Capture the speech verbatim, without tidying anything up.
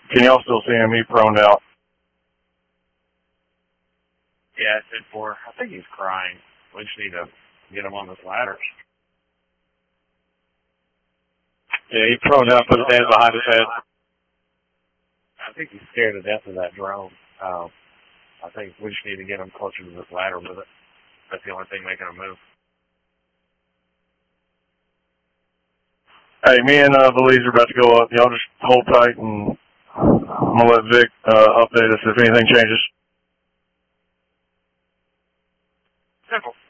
Can y'all still see him? He proned out. Yeah, it's ten four. I think he's crying. We just need to get him on this ladder. Yeah, he proned out, put his hands behind his head. I think he's scared to death of that drone. Um, I think we just need to get him closer to this ladder with it. That's the only thing making him move. Hey, me and uh, Belize are about to go up. Y'all just hold tight, and I'm going to let Vic uh, update us if anything changes. Simple.